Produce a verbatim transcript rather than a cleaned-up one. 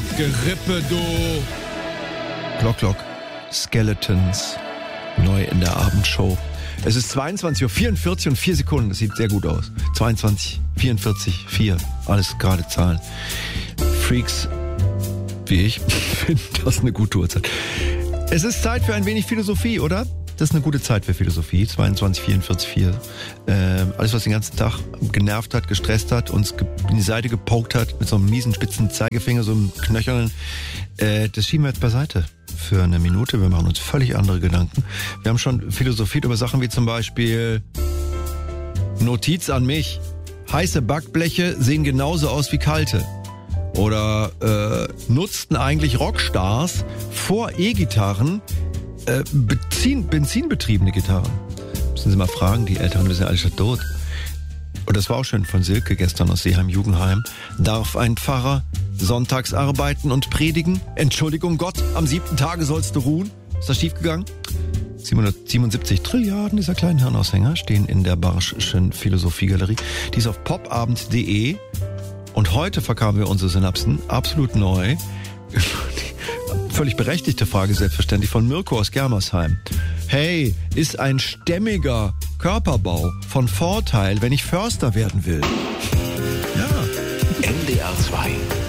Gerippe, du. Glock, Glock, Skeletons, neu in der Abendshow. Es ist zweiundzwanzig Uhr vierundvierzig und vier Sekunden, das sieht sehr gut aus. zweiundzwanzig, vierundvierzig, vier, alles gerade Zahlen. Freaks wie ich finden das eine gute Uhrzeit. Es ist Zeit für ein wenig Philosophie, oder? Das ist eine gute Zeit für Philosophie. zweiundzwanzig, vierundvierzig, vier. Äh, alles, was den ganzen Tag genervt hat, gestresst hat, uns in die Seite gepokt hat, mit so einem miesen, spitzen Zeigefinger, so einem knöchernen, äh, das schieben wir jetzt beiseite für eine Minute. Wir machen uns völlig andere Gedanken. Wir haben schon philosophiert über Sachen wie zum Beispiel Notiz an mich. Heiße Backbleche sehen genauso aus wie kalte. Oder äh, nutzten eigentlich Rockstars vor E-Gitarren äh, Benzin, benzinbetriebene Gitarren? Müssen Sie mal fragen, die Älteren, wir sind alle schon tot. Und das war auch schön von Silke gestern aus Seeheim-Jugendheim. Darf ein Pfarrer sonntags arbeiten und predigen? Entschuldigung Gott, am siebten Tage sollst du ruhen? Ist das schiefgegangen? siebenhundertsiebenundsiebzig Trilliarden dieser kleinen Hirnaushänger stehen in der Barschschen Philosophiegalerie. Die ist auf popabend punkt de. Und heute verkamen wir unsere Synapsen absolut neu. Völlig berechtigte Frage, selbstverständlich, von Mirko aus Germersheim. Hey, ist ein stämmiger Körperbau von Vorteil, wenn ich Förster werden will? Ja. N D R zwei